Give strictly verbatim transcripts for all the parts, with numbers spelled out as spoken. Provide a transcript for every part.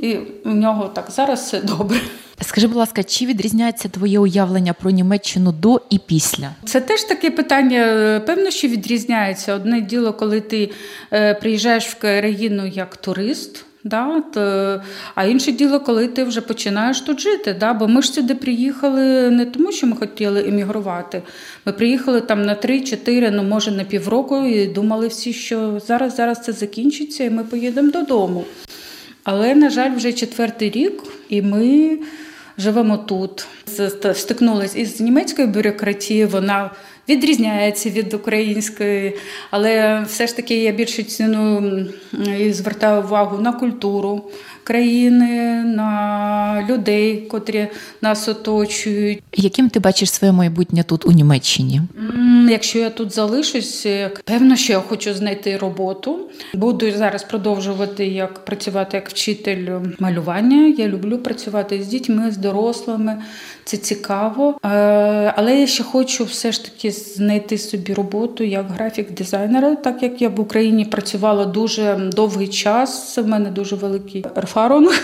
і у нього так, зараз все добре. Скажи, будь ласка, чи відрізняється твоє уявлення про Німеччину до і після? Це теж таке питання, певно, що відрізняється. Одне діло, коли ти приїжджаєш в країну як турист, да, то, а інше діло, коли ти вже починаєш тут жити. Да, бо ми ж сюди приїхали не тому, що ми хотіли емігрувати. Ми приїхали там на три-чотири, ну може на півроку, і думали всі, що зараз, зараз це закінчиться і ми поїдемо додому. Але, на жаль, вже четвертий рік, і ми живемо тут. Стикнулися із німецькою бюрократією, вона відрізняється від української, але все ж таки я більше ціну і звертаю увагу на культуру країни, на людей, котрі нас оточують. Яким ти бачиш своє майбутнє тут у Німеччині? Якщо я тут залишусь, певно, що я хочу знайти роботу. Буду зараз продовжувати як працювати як вчитель малювання. Я люблю працювати з дітьми, з дорослими. Це цікаво. Але я ще хочу все ж таки знайти собі роботу як графік-дизайнера, так як я в Україні працювала дуже довгий час. В мене дуже великий ерфарунг.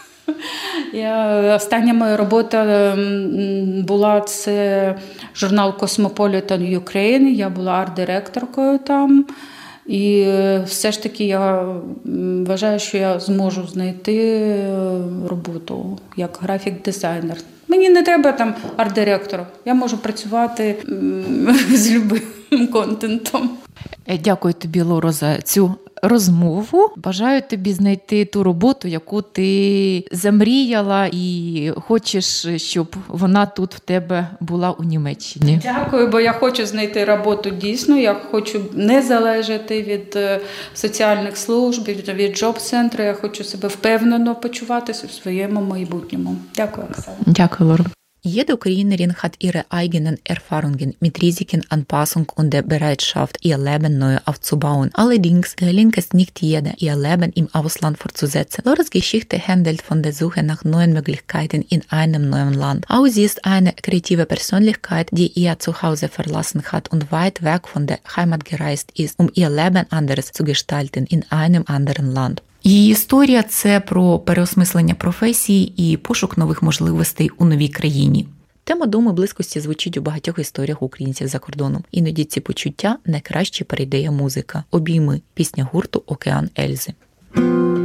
Я, остання моя робота була, це журнал Cosmopolitan Ukraine, я була арт-директоркою там. І все ж таки я вважаю, що я зможу знайти роботу як графік-дизайнер. Мені не треба там арт-директору, я можу працювати з любим контентом. Дякую тобі, Лоро, за цю розмову. Бажаю тобі знайти ту роботу, яку ти замріяла і хочеш, щоб вона тут в тебе була у Німеччині. Дякую, бо я хочу знайти роботу дійсно, я хочу не залежати від соціальних служб, від джоб-центру, я хочу себе впевнено почуватися в своєму майбутньому. Дякую, Оксана. Дякую, Лоро. Jede Ukrainerin hat ihre eigenen Erfahrungen mit Risiken, Anpassung und der Bereitschaft, ihr Leben neu aufzubauen. Allerdings gelingt es nicht jeder, ihr Leben im Ausland fortzusetzen. Loras Geschichte handelt von der Suche nach neuen Möglichkeiten in einem neuen Land. Auch sie ist eine kreative Persönlichkeit, die ihr Zuhause verlassen hat und weit weg von der Heimat gereist ist, um ihr Leben anders zu gestalten in einem anderen Land. Її історія – це про переосмислення професії і пошук нових можливостей у новій країні. Тема дому близькості звучить у багатьох історіях українців за кордоном. Іноді ці почуття найкраще передає музика. «Обійми» – пісня гурту «Океан Ельзи».